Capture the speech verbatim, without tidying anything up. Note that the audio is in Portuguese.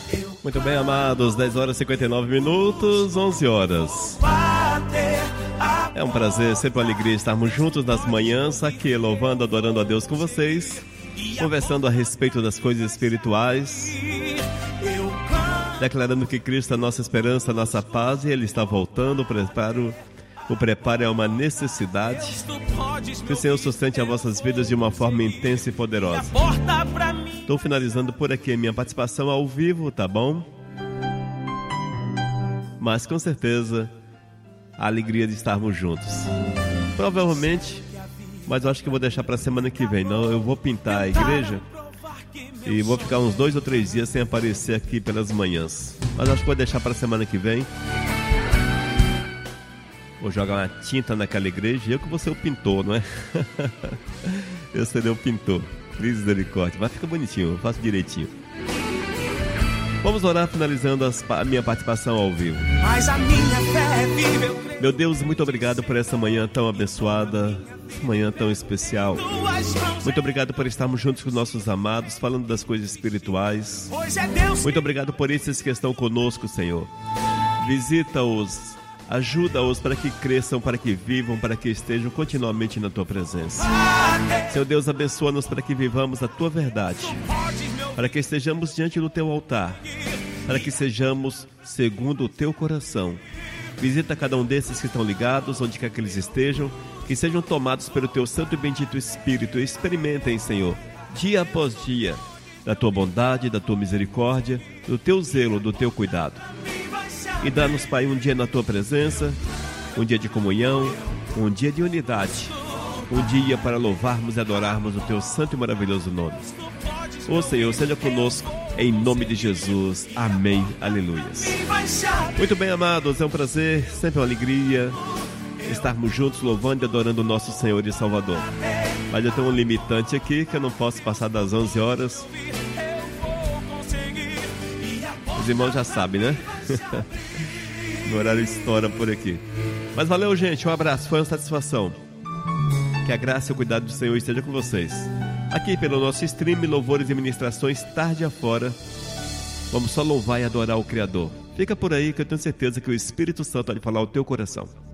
Muito bem, amados, dez horas e cinquenta e nove minutos, onze horas. É um prazer, sempre uma alegria estarmos juntos nas manhãs, aqui louvando, adorando a Deus com vocês, conversando a respeito das coisas espirituais, declarando que Cristo é a nossa esperança, a nossa paz, e Ele está voltando. O preparo, o preparo é uma necessidade. Que o Senhor sustente as vossas vidas de uma forma intensa e poderosa. Estou finalizando por aqui a minha participação ao vivo, tá bom? Mas com certeza a alegria de estarmos juntos. Provavelmente, mas eu acho que eu vou deixar para a semana que vem. Não, eu vou pintar a igreja e vou ficar uns dois ou três dias sem aparecer aqui pelas manhãs. Mas acho que vou deixar para a semana que vem. Vou jogar uma tinta naquela igreja e eu que vou ser o pintor, não é? Eu serei o pintor. Misericórdia. Mas fica bonitinho, eu faço direitinho. Vamos orar finalizando as, a minha participação ao vivo. Mas a minha fé vive, eu creio. Meu Deus, muito obrigado por essa manhã tão abençoada, essa manhã tão especial. Muito obrigado por estarmos juntos com os nossos amados, falando das coisas espirituais. Muito obrigado por esses que estão conosco, Senhor. Visita-os, ajuda-os para que cresçam, para que vivam, para que estejam continuamente na Tua presença. Senhor Deus, abençoa-nos para que vivamos a Tua verdade, para que estejamos diante do Teu altar, para que sejamos segundo o Teu coração. Visita cada um desses que estão ligados, onde quer que eles estejam, que sejam tomados pelo Teu santo e bendito Espírito. Experimentem, Senhor, dia após dia, da Tua bondade, da Tua misericórdia, do Teu zelo, do Teu cuidado. E dá-nos, Pai, um dia na Tua presença, um dia de comunhão, um dia de unidade, um dia para louvarmos e adorarmos o Teu santo e maravilhoso nome. Ô Senhor, seja conosco, em nome de Jesus. Amém. Aleluias. Muito bem, amados, é um prazer, sempre uma alegria estarmos juntos louvando e adorando o nosso Senhor e Salvador. Mas eu tenho um limitante aqui, que eu não posso passar das onze horas. Os irmãos já sabem, né? O horário estoura por aqui. Mas valeu, gente, um abraço, foi uma satisfação. Que a graça e o cuidado do Senhor esteja com vocês. Aqui pelo nosso stream, louvores e ministrações, tarde afora. Vamos só louvar e adorar o Criador. Fica por aí que eu tenho certeza que o Espírito Santo vai falar ao teu coração.